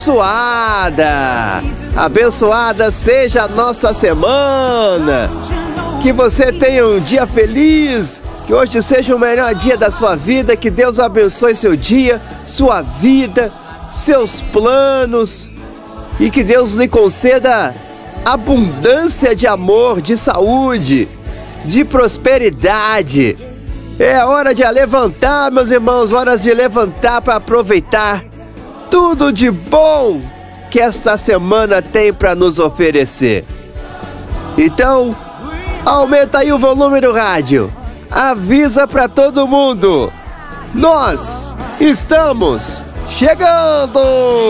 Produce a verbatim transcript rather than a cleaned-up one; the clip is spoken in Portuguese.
Abençoada, abençoada seja a nossa semana, que você tenha um dia feliz, que hoje seja o melhor dia da sua vida, que Deus abençoe seu dia, sua vida, seus planos, e que Deus lhe conceda abundância de amor, de saúde, de prosperidade. É hora de levantar, meus irmãos, horas de levantar para aproveitar tudo de bom que esta semana tem para nos oferecer. Então, aumenta aí o volume do rádio, avisa para todo mundo, nós estamos chegando!